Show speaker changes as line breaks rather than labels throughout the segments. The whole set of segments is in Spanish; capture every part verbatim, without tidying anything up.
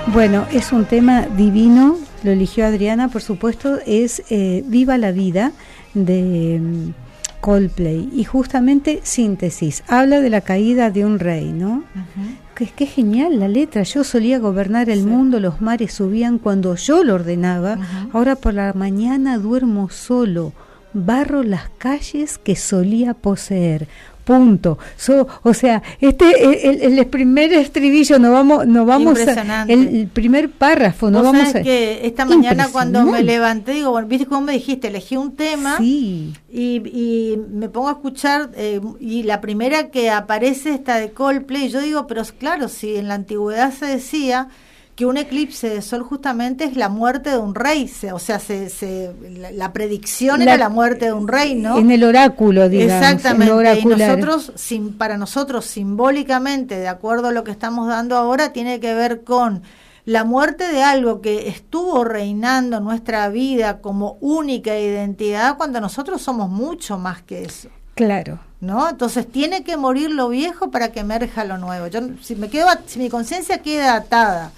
Bueno, es un tema divino, lo eligió Adriana, por supuesto, es eh, Viva la Vida de um, Coldplay, y justamente síntesis, habla de la caída de un rey, ¿no? Uh-huh. Que, que genial la letra. Yo solía gobernar el sí. mundo, los mares subían cuando yo lo ordenaba, uh-huh. ahora por la mañana duermo solo, barro las calles que solía poseer. Punto. So, o sea, este el, el primer estribillo, no vamos, no vamos a, el, el primer párrafo, no vamos a.
Que esta mañana cuando me levanté, digo, bueno, viste cómo me dijiste, elegí un tema,
sí.
y, y me pongo a escuchar, eh, y la primera que aparece esta de Coldplay, yo digo, pero claro, si en la antigüedad se decía que un eclipse de sol justamente es la muerte de un rey, se, o sea, se, se, la, la predicción la, era la muerte de un rey, ¿no?
En el oráculo, digamos.
Exactamente, y nosotros, sin, para nosotros, simbólicamente, de acuerdo a lo que estamos dando ahora, tiene que ver con la muerte de algo que estuvo reinando nuestra vida como única identidad, cuando nosotros somos mucho más que eso.
Claro.
¿No? Entonces tiene que morir lo viejo para que emerja lo nuevo. Yo, si me quedo, si mi conciencia queda atada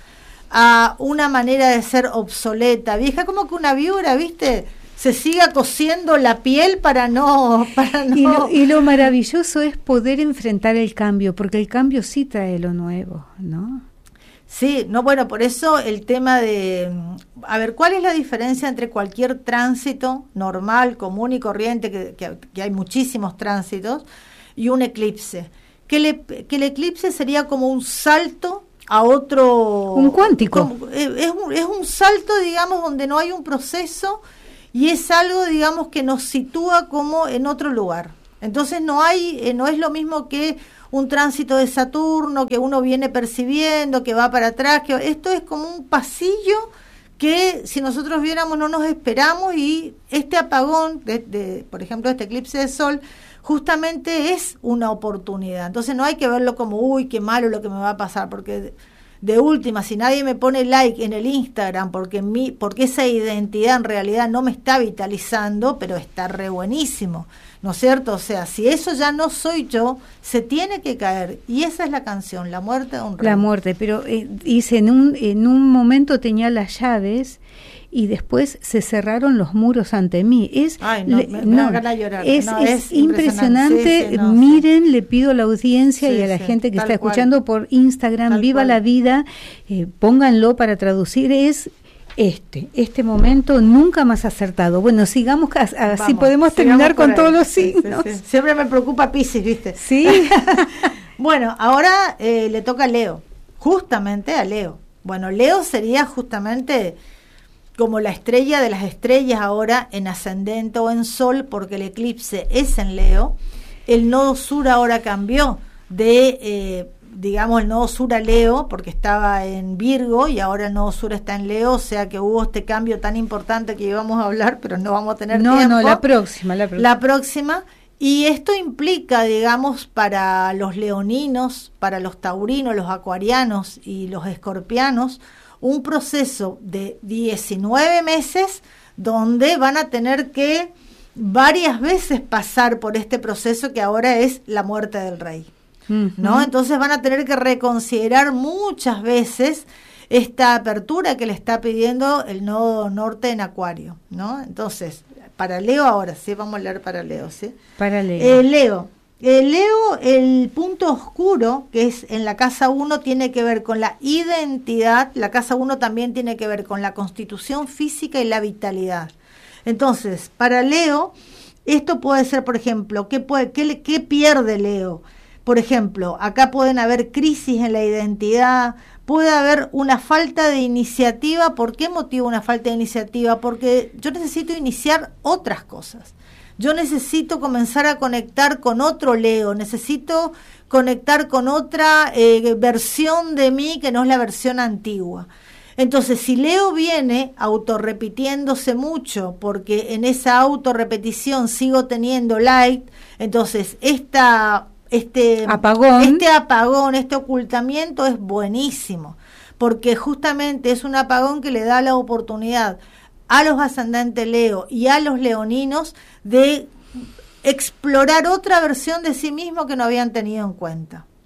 a una manera de ser obsoleta, vieja, como que una víbora, ¿viste? Se siga cosiendo la piel para no... Para no...
Y, lo, y lo maravilloso es poder enfrentar el cambio, porque el cambio sí trae lo nuevo, ¿no?
Sí, no, bueno, por eso el tema de... A ver, ¿cuál es la diferencia entre cualquier tránsito normal, común y corriente, que, que, que hay muchísimos tránsitos, y un eclipse? Que, le, que el eclipse sería como un salto a otro...
Un cuántico.
Como, es, un, es un salto, digamos, donde no hay un proceso y es algo, digamos, que nos sitúa como en otro lugar. Entonces no hay, eh, no es lo mismo que un tránsito de Saturno, que uno viene percibiendo, que va para atrás, que esto es como un pasillo que si nosotros viéramos no nos esperamos, y este apagón, de, de, por ejemplo, este eclipse de sol, justamente es una oportunidad. Entonces no hay que verlo como, uy, qué malo lo que me va a pasar, porque de, de última, si nadie me pone like en el Instagram, porque mi, porque esa identidad en realidad no me está vitalizando, pero está re buenísimo, ¿no es cierto? O sea, si eso ya no soy yo, se tiene que caer. Y esa es la canción, La muerte de un rey.
La muerte, pero eh, dice, en un, en un momento tenía las llaves y después se cerraron los muros ante mí. Es,
Ay, no,
le,
me,
no,
me da ganas de llorar.
Es,
no,
es, es impresionante. impresionante. Sí, sí, no, Miren, sí. Le pido a la audiencia sí, y a la sí, gente que está escuchando cual. por Instagram, tal Viva cual. la Vida, eh, pónganlo para traducir, es... Este, este momento nunca más acertado. Bueno, sigamos, así Vamos, podemos terminar con todos los signos.
Sí, sí, sí. Siempre me preocupa Piscis, ¿viste?
Sí.
Bueno, ahora eh, le toca a Leo, justamente a Leo. Bueno, Leo sería justamente como la estrella de las estrellas ahora en ascendente o en sol, porque el eclipse es en Leo. El nodo sur ahora cambió de... Eh, digamos, el nodo sur a Leo, porque estaba en Virgo y ahora el nodo sur está en Leo, o sea que hubo este cambio tan importante que íbamos a hablar, pero no vamos a tener
no,
tiempo.
No, no, la próxima, la próxima.
La próxima, y esto implica, digamos, para los leoninos, para los taurinos, los acuarianos y los escorpianos, un proceso de diecinueve meses donde van a tener que varias veces pasar por este proceso que ahora es la muerte del rey. ¿No? Entonces van a tener que reconsiderar muchas veces esta apertura que le está pidiendo el nodo norte en Acuario, ¿no? Entonces, para Leo ahora, sí, vamos a leer para Leo, ¿sí?
Para Leo.
Eh, Leo. Eh, Leo, el punto oscuro, que es en la casa uno, tiene que ver con la identidad. La casa uno también tiene que ver con la constitución física y la vitalidad. Entonces, para Leo, esto puede ser, por ejemplo, ¿qué, puede, qué, qué pierde Leo? Por ejemplo, acá pueden haber crisis en la identidad, puede haber una falta de iniciativa. ¿Por qué motivo una falta de iniciativa? Porque yo necesito iniciar otras cosas. Yo necesito comenzar a conectar con otro Leo, necesito conectar con otra eh, versión de mí que no es la versión antigua. Entonces, si Leo viene autorrepitiéndose mucho, porque en esa autorrepetición sigo teniendo light, entonces esta... Este
apagón.
este apagón, este ocultamiento es buenísimo, porque justamente es un apagón que le da la oportunidad a los ascendentes Leo y a los leoninos de explorar otra versión de sí mismo que no habían tenido en cuenta.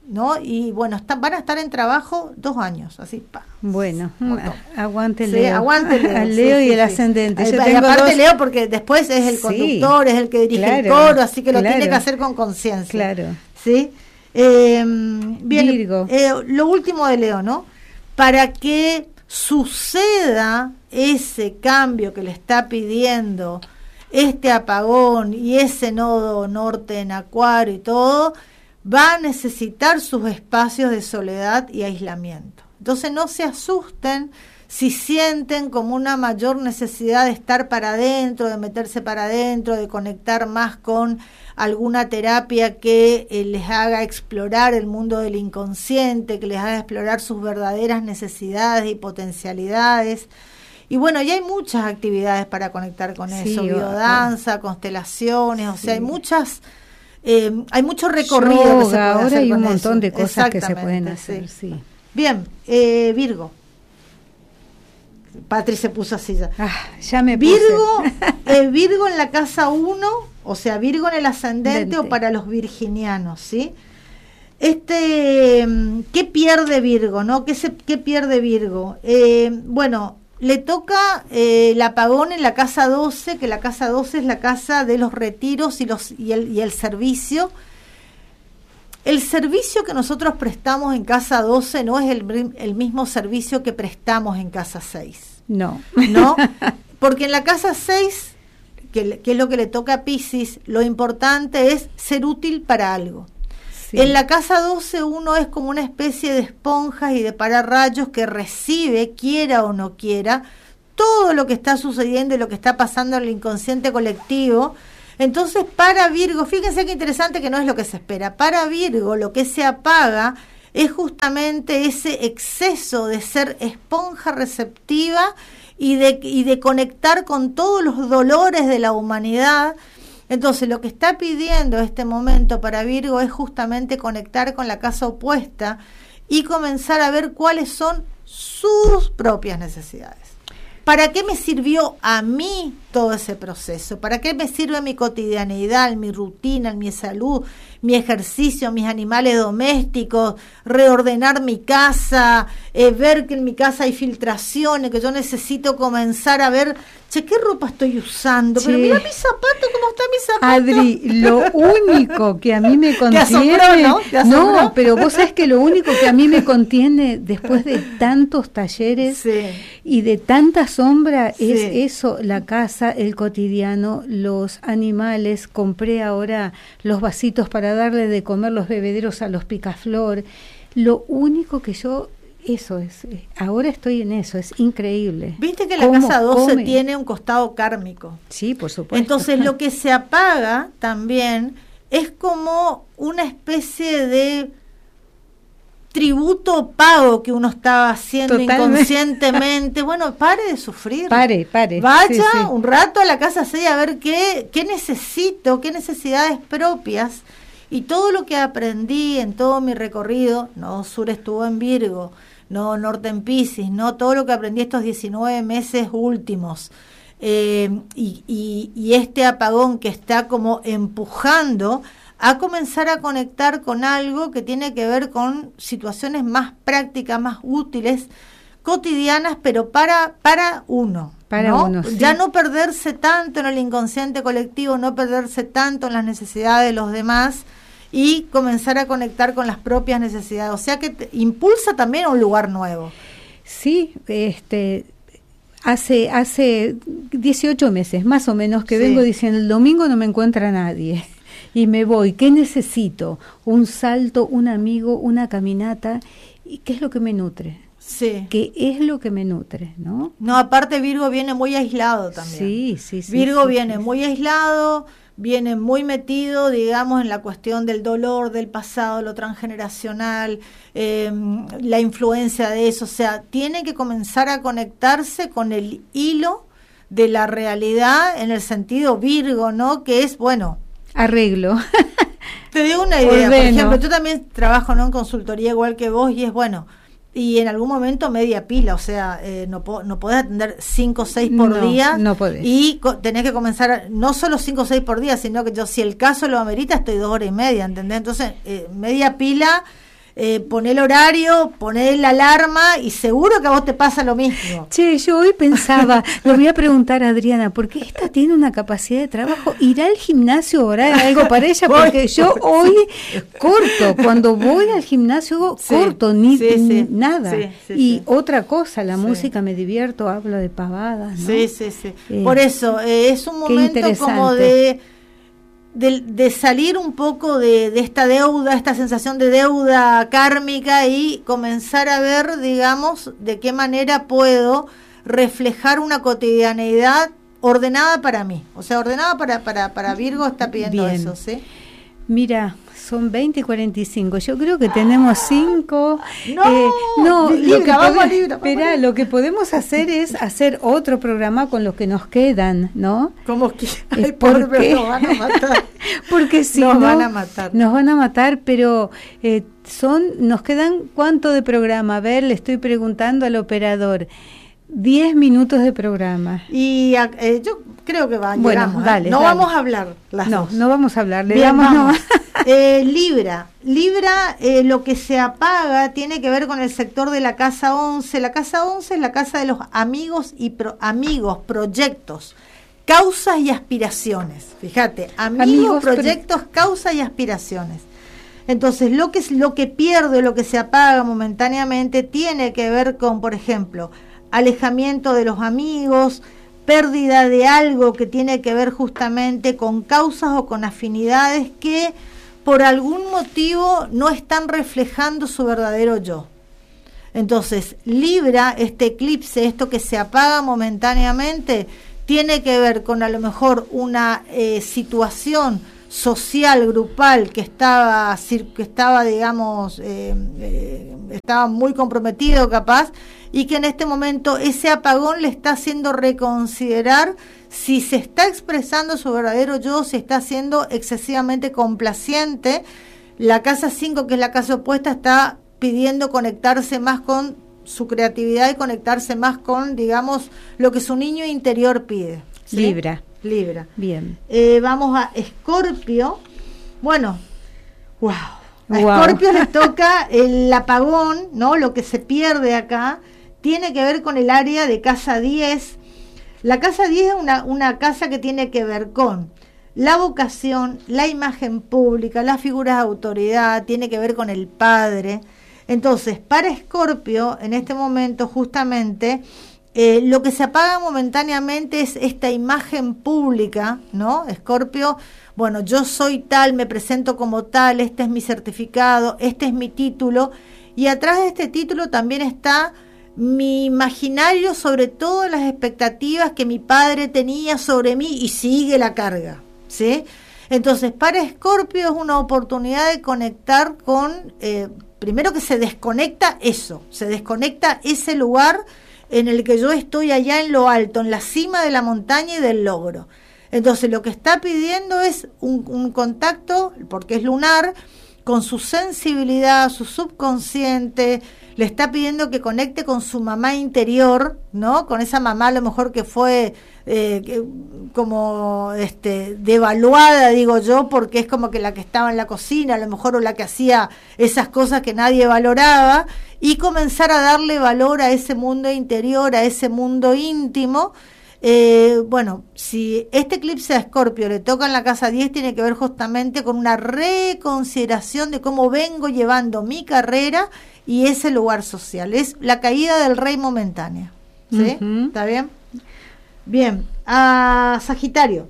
¿no? Y bueno, está, van a estar en trabajo dos años, así, pa.
Bueno, aguante
sí,
Leo.
Aguante Leo.
Al Leo
sí,
y
sí,
el
sí.
ascendente.
Y
Yo tengo
aparte
dos...
Leo porque después es el conductor, sí, es el que dirige claro, el coro, así que lo claro, tiene que hacer con conciencia.
Claro.
¿Sí? Eh, bien,
Virgo.
Eh, lo último de Leo, ¿no? Para que suceda ese cambio que le está pidiendo este apagón y ese nodo norte en Acuario y todo, va a necesitar sus espacios de soledad y aislamiento. Entonces no se asusten si sienten como una mayor necesidad de estar para adentro, de meterse para adentro, de conectar más con alguna terapia que eh, les haga explorar el mundo del inconsciente, que les haga explorar sus verdaderas necesidades y potencialidades. Y bueno, ya hay muchas actividades para conectar con sí, eso, biodanza, constelaciones, sí, o sea, hay muchas... Eh, hay mucho recorrido
Yoga,
que se puede
ahora
hacer
hay
con
un montón
eso.
de cosas que se pueden hacer, sí. sí.
Bien, eh, Virgo. Patri se puso así ya.
Ah, ya me puse.
Virgo, eh, Virgo en la casa uno, o sea, Virgo en el ascendente Dente. O para los virginianos, ¿sí? Este, ¿qué pierde Virgo, no? ¿Qué, se, qué pierde Virgo? Eh, bueno, le toca eh, el apagón en la casa doce, que la casa doce es la casa de los retiros y, los, y, el, y el servicio. El servicio que nosotros prestamos en casa doce no es el, el mismo servicio que prestamos en casa seis.
No.
¿No? Porque en la casa seis, que, que es lo que le toca a Piscis, lo importante es ser útil para algo. Sí. En la casa doce uno es como una especie de esponjas y de pararrayos que recibe, quiera o no quiera, todo lo que está sucediendo y lo que está pasando en el inconsciente colectivo. Entonces, para Virgo, fíjense qué interesante que no es lo que se espera. Para Virgo, lo que se apaga es justamente ese exceso de ser esponja receptiva y de, y de conectar con todos los dolores de la humanidad. Entonces, lo que está pidiendo este momento para Virgo es justamente conectar con la casa opuesta y comenzar a ver cuáles son sus propias necesidades. ¿Para qué me sirvió a mí todo ese proceso? ¿Para qué me sirve mi cotidianeidad, mi rutina, mi salud, mi ejercicio, mis animales domésticos, reordenar mi casa, eh, ver que en mi casa hay filtraciones, que yo necesito comenzar a ver, che, ¿qué ropa estoy usando? Che. Pero mira mis zapatos, ¿cómo están mis zapatos?
Adri, lo único que a mí me contiene...
¿Te asombró, no? ¿Te asombró?
No, pero vos sabés que lo único que a mí me contiene después de tantos talleres
sí.
y de tanta sombra
sí.
es eso, la casa, el cotidiano, los animales. Compré ahora los vasitos para darle de comer los bebederos a los picaflor. Lo único que yo... Eso es, ahora estoy en eso, es increíble.
Viste que la casa doce come? Tiene un costado kármico.
Sí, por supuesto.
Entonces lo que se apaga también es como una especie de tributo pago que uno estaba haciendo Totalmente. Inconscientemente. Bueno, pare de sufrir.
Pare, pare.
Vaya
sí, sí.
un rato a la casa seis a ver qué, qué necesito, qué necesidades propias. Y todo lo que aprendí en todo mi recorrido, no Sur estuvo en Virgo, no Norte en Piscis, no todo lo que aprendí estos diecinueve meses últimos, eh, y, y, y este apagón que está como empujando a comenzar a conectar con algo que tiene que ver con situaciones más prácticas, más útiles, cotidianas, pero para, para uno.
Para
¿no?
uno, sí.
Ya no perderse tanto en el inconsciente colectivo, no perderse tanto en las necesidades de los demás, y comenzar a conectar con las propias necesidades. O sea que te impulsa también a un lugar nuevo.
Sí, este hace hace dieciocho meses más o menos que sí. vengo diciendo, el domingo no me encuentra nadie y me voy. ¿Qué necesito? Un salto, un amigo, una caminata. ¿Y qué es lo que me nutre?
Sí.
¿Qué es lo que me nutre? ¿No?
No, aparte Virgo viene muy aislado también.
Sí, sí, sí.
Virgo
sí,
viene
sí.
muy aislado, viene muy metido, digamos, en la cuestión del dolor, del pasado, lo transgeneracional, eh, la influencia de eso. O sea, tiene que comenzar a conectarse con el hilo de la realidad en el sentido Virgo, ¿no? Que es, bueno...
Arreglo.
Te digo una idea, Ordeno. Por ejemplo, yo también trabajo, ¿no?, en consultoría igual que vos, y es, bueno... Y en algún momento media pila, o sea, eh, no, po- no podés atender cinco o seis por
no,
día.
No podés.
Y co- tenés que comenzar, no solo cinco o seis por día, sino que yo, si el caso lo amerita, estoy dos horas y media, ¿entendés? Entonces, eh, media pila eh, poné el horario, poné la alarma y seguro que a vos te pasa lo mismo.
Che, yo hoy pensaba, lo voy a preguntar a Adriana, porque esta tiene una capacidad de trabajo, ¿irá al gimnasio o hará algo para ella? Porque yo hoy corto, cuando voy al gimnasio sí, corto, ni, sí, sí, ni nada. Sí, sí, y sí. otra cosa, la sí. música, me divierto, hablo de pavadas, ¿no?
Sí, sí, sí. Eh, Por eso, eh, es un momento como de... De, de salir un poco de, de esta deuda, esta sensación de deuda kármica y comenzar a ver, digamos, de qué manera puedo reflejar una cotidianeidad ordenada para mí. O sea, ordenada para, para, para Virgo está pidiendo Bien. Eso, ¿sí?
Mira, son veinte y cuarenta y cinco. Yo creo que tenemos cinco.
No, eh,
no
libra,
lo que
vamos
podemos,
libra,
espera, lo que podemos hacer es hacer otro programa con los que nos quedan, ¿no?
Como que ay, pobre, pero nos van a matar.
Porque si
nos
no,
van a matar.
Nos van a matar, pero eh, son, nos quedan ¿cuánto de programa? A ver, le estoy preguntando al operador. Diez minutos de programa.
Y eh, yo creo que va,
bueno,
llegamos,
dale,
¿eh? No
dale.
vamos a hablar las
No,
dos.
no vamos a hablar. Le
Bien,
damos
vamos.
No.
eh, Libra. Libra, eh, lo que se apaga tiene que ver con el sector de la casa once. La casa once es la casa de los amigos y pro, amigos, proyectos, causas y aspiraciones. Fíjate, amigos, amigos proyectos, pro... causas y aspiraciones. Entonces, lo que, lo que pierde, lo que se apaga momentáneamente, tiene que ver con, por ejemplo, alejamiento de los amigos, pérdida de algo que tiene que ver justamente con causas o con afinidades que por algún motivo no están reflejando su verdadero yo. Entonces, Libra, este eclipse, esto que se apaga momentáneamente, tiene que ver con a lo mejor una eh, situación social, grupal, que estaba, que estaba digamos, eh, eh, estaba muy comprometido capaz, y que en este momento ese apagón le está haciendo reconsiderar si se está expresando su verdadero yo, si está siendo excesivamente complaciente. La casa cinco, que es la casa opuesta, está pidiendo conectarse más con su creatividad y conectarse más con, digamos, lo que su niño interior pide, ¿sí?
Libra.
Libra.
Bien.
Eh, vamos a Escorpio. Bueno, wow. A
wow.
Escorpio le toca el apagón, ¿no? Lo que se pierde acá tiene que ver con el área de casa diez. La casa diez es una, una casa que tiene que ver con la vocación, la imagen pública, las figuras de autoridad, tiene que ver con el padre. Entonces, para Escorpio, en este momento, justamente, eh, lo que se apaga momentáneamente es esta imagen pública, ¿no? Escorpio, bueno, yo soy tal, me presento como tal, este es mi certificado, este es mi título, y atrás de este título también está mi imaginario sobre todas las expectativas que mi padre tenía sobre mí, y sigue la carga, ¿sí? Entonces, para Escorpio es una oportunidad de conectar con, eh, primero que se desconecta eso, se desconecta ese lugar en el que yo estoy allá en lo alto, en la cima de la montaña y del logro. Entonces, lo que está pidiendo es un, un contacto, porque es lunar, con su sensibilidad, su subconsciente. Le está pidiendo que conecte con su mamá interior, ¿no? Con esa mamá a lo mejor que fue eh, que, como este devaluada, digo yo, porque es como que la que estaba en la cocina, a lo mejor, o la que hacía esas cosas que nadie valoraba, y comenzar a darle valor a ese mundo interior, a ese mundo íntimo. Eh, bueno, si este eclipse a Escorpio le toca en la casa diez, tiene que ver justamente con una reconsideración de cómo vengo llevando mi carrera y ese lugar social. Es la caída del rey momentánea, ¿sí? Uh-huh. ¿Está bien? Bien, a Sagitario.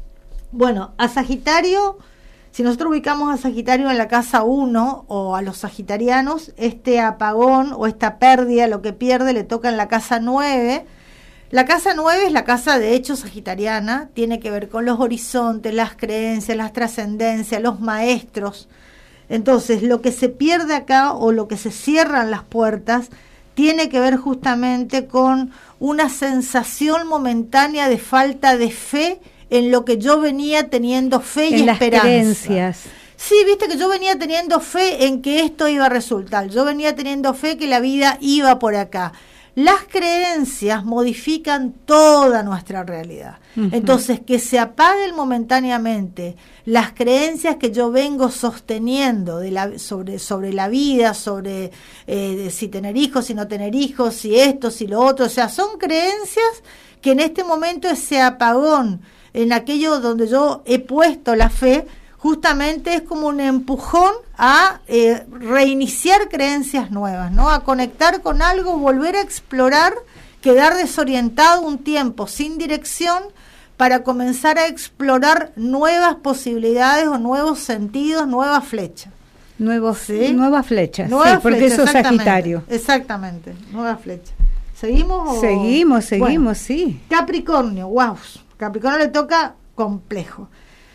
Bueno, a Sagitario, si nosotros ubicamos a Sagitario en la casa uno, o a los sagitarianos, este apagón o esta pérdida, lo que pierde, le toca en la casa nueve. La casa nueve es la casa de hecho sagitariana, tiene que ver con los horizontes, las creencias, las trascendencias, los maestros. Entonces, lo que se pierde acá, o lo que se cierran las puertas, tiene que ver justamente con una sensación momentánea de falta de fe en lo que yo venía teniendo fe y
en
esperanza.
Las creencias.
Sí, viste que yo venía teniendo fe en que esto iba a resultar, yo venía teniendo fe que la vida iba por acá. las creencias modifican toda nuestra realidad. Uh-huh. Entonces, que se apaguen momentáneamente las creencias que yo vengo sosteniendo de la, sobre, sobre la vida, sobre eh, de si tener hijos, si no tener hijos, si esto, si lo otro. O sea, son creencias que en este momento ese apagón, en aquello donde yo he puesto la fe, justamente es como un empujón a eh, reiniciar creencias nuevas, ¿no? A conectar con algo, volver a explorar, quedar desorientado un tiempo sin dirección para comenzar a explorar nuevas posibilidades o nuevos sentidos, nuevas flechas.
Nuevos,
¿Sí?
Nuevas flechas,
nuevas
sí, porque
flechas,
eso es Sagitario.
Exactamente, nuevas flechas. ¿Seguimos? O?
Seguimos, seguimos, bueno, sí.
Capricornio, wow, Capricornio le toca complejo.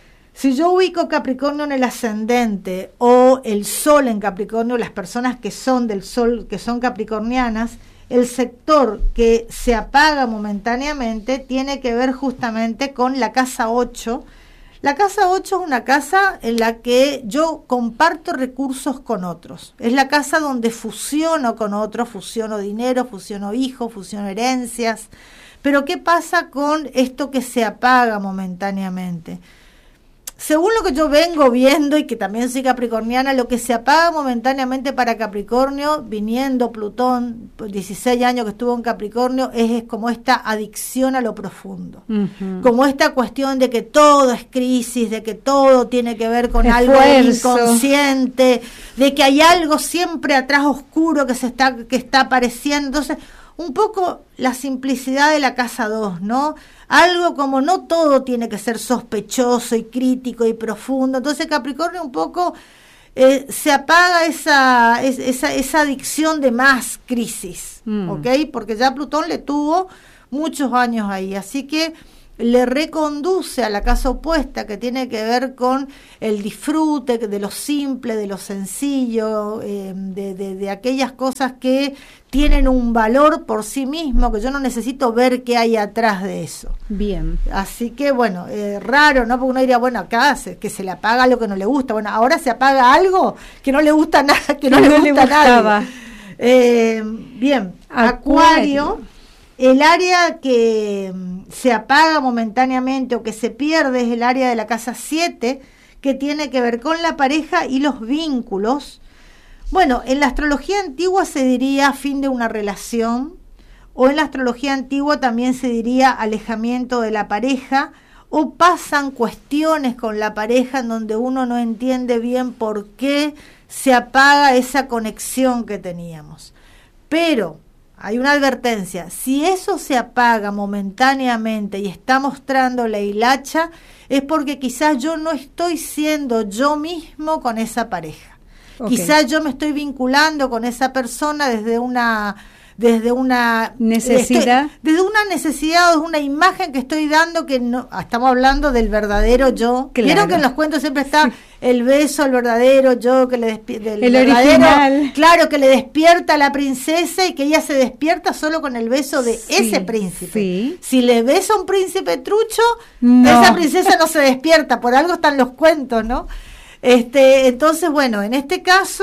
Si yo ubico Capricornio en el ascendente o el Sol en Capricornio, las personas que son del Sol, que son capricornianas, el sector que se apaga momentáneamente tiene que ver justamente con la casa ocho. La casa ocho es una casa en la que yo comparto recursos con otros. Es la casa donde fusiono con otros, fusiono dinero, fusiono hijos, fusiono herencias. Pero ¿qué pasa con esto que se apaga momentáneamente? Según lo que yo vengo viendo, y que también soy capricorniana, lo que se apaga momentáneamente para Capricornio, viniendo Plutón, dieciséis años que estuvo en Capricornio, es, es como esta adicción a lo profundo. Uh-huh. Como esta cuestión de que todo es crisis, de que todo tiene que ver con Esfuerzo. algo inconsciente, de que hay algo siempre atrás oscuro que se está, que está apareciendo. Entonces, un poco la simplicidad de la casa dos, ¿no? Algo como no todo tiene que ser sospechoso y crítico y profundo. Entonces Capricornio un poco eh, se apaga esa, esa, esa adicción de más crisis, mm. ¿ok? Porque ya Plutón le tuvo muchos años ahí, así que le reconduce a la casa opuesta, que tiene que ver con el disfrute de lo simple, de lo sencillo, eh, de, de, de aquellas cosas que tienen un valor por sí mismo, que yo no necesito ver qué hay atrás de eso.
Bien.
Así que, bueno, eh, raro, ¿no? Porque uno diría, bueno, acá se, que se le apaga lo que no le gusta. Bueno, ahora se apaga algo que no le gusta nada, que no, no le gusta a nadie. Eh, bien, Acuario. Acuario. El área que se apaga momentáneamente o que se pierde es el área de la casa siete, que tiene que ver con la pareja y los vínculos. Bueno, en la astrología antigua se diría fin de una relación, o en la astrología antigua también se diría alejamiento de la pareja, o pasan cuestiones con la pareja en donde uno no entiende bien por qué se apaga esa conexión que teníamos. Pero hay una advertencia: si eso se apaga momentáneamente y está mostrando la hilacha, es porque quizás yo no estoy siendo yo mismo con esa pareja. Okay. Quizás yo me estoy vinculando con esa persona desde una desde una
necesidad,
estoy, desde una necesidad o una imagen que estoy dando, que no, estamos hablando del verdadero yo. Claro. Vieron que en los cuentos siempre está sí. el beso, el verdadero yo, que le despierta el,
el
verdadero,
original.
Claro, que le despierta a la princesa y que ella se despierta solo con el beso de sí, ese príncipe.
Sí.
Si le besa a un príncipe trucho,
no.
esa princesa no se despierta, por algo están los cuentos, ¿no? Este, entonces, bueno, en este caso,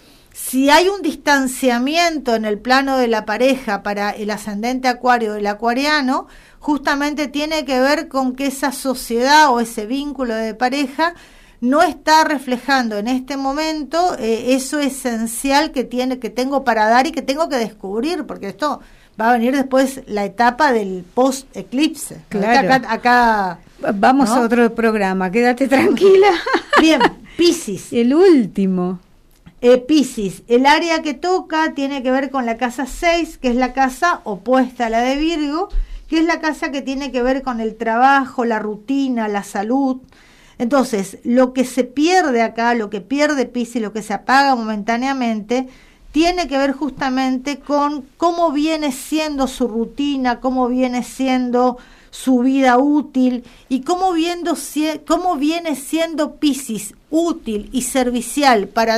si hay un distanciamiento en el plano de la pareja para el ascendente acuario, el acuariano, justamente tiene que ver con que esa sociedad o ese vínculo de pareja no está reflejando en este momento eh, eso esencial que tiene, que tengo para dar y que tengo que descubrir, porque esto va a venir después la etapa del post-eclipse.
Claro.
Acá, acá
vamos ¿no? a otro programa, quédate tranquila.
Bien, Piscis.
El último.
Eh, Piscis, el área que toca tiene que ver con la casa seis, que es la casa opuesta a la de Virgo, que es la casa que tiene que ver con el trabajo, la rutina, la salud. Entonces, lo que se pierde acá, lo que pierde Piscis, lo que se apaga momentáneamente, tiene que ver justamente con cómo viene siendo su rutina, cómo viene siendo su vida útil y cómo, viendo, cómo viene siendo Piscis útil y servicial para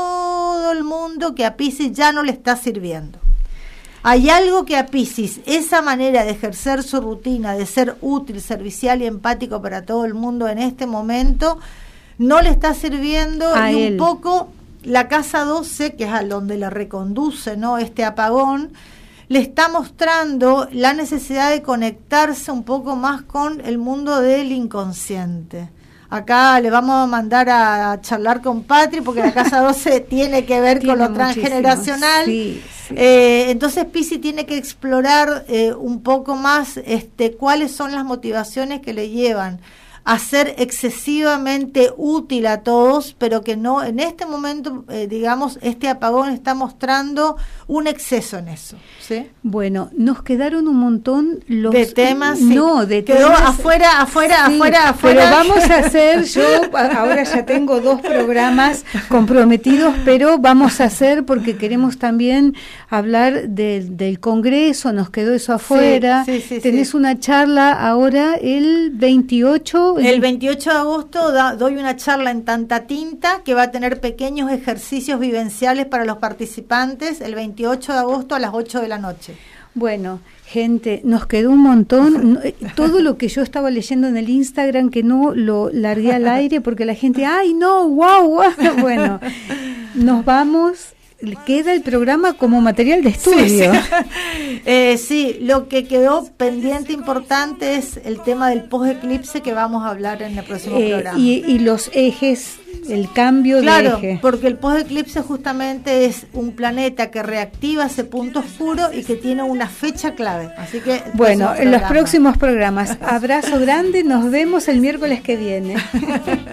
todo el mundo, que a Piscis ya no le está sirviendo. Hay algo que a Piscis, esa manera de ejercer su rutina, de ser útil, servicial y empático para todo el mundo en este momento, no le está sirviendo
a
y
él.
Un poco la casa doce, que es a donde le reconduce, ¿no?, este apagón, le está mostrando la necesidad de conectarse un poco más con el mundo del inconsciente. Acá le vamos a mandar a charlar con Patri, porque la casa doce tiene que ver tiene con lo transgeneracional. Sí, sí. Eh, entonces Piscis tiene que explorar eh, un poco más este, cuáles son las motivaciones que le llevan a ser excesivamente útil a todos, pero que no, en este momento, eh, digamos, este apagón está mostrando un exceso en eso. ¿Sí?
Bueno, nos quedaron un montón los
de temas. Sí.
No, de
Quedó
temas,
afuera, afuera, sí, afuera, afuera.
Pero vamos a hacer, yo ahora ya tengo dos programas comprometidos, pero vamos a hacer porque queremos también hablar del, del Congreso, nos quedó eso afuera. Sí, sí, sí, Tenés sí. una charla ahora el veintiocho.
El veintiocho de agosto da, doy una charla en Tanta Tinta que va a tener pequeños ejercicios vivenciales para los participantes el veintiocho de agosto a las ocho de la noche.
Bueno, gente, nos quedó un montón. Todo lo que yo estaba leyendo en el Instagram que no lo largué al aire porque la gente, ¡ay, no! ¡Wow! wow. Bueno, nos vamos. Queda el programa como material de estudio.
Sí, sí. Eh, sí, lo que quedó pendiente importante es el tema del post-eclipse que vamos a hablar en el próximo eh, programa.
Y, y los ejes, el cambio
claro,
de eje.
Porque el post-eclipse justamente es un planeta que reactiva ese punto oscuro y que tiene una fecha clave. Así que
bueno, en los próximos programas. Abrazo grande, nos vemos el miércoles que viene.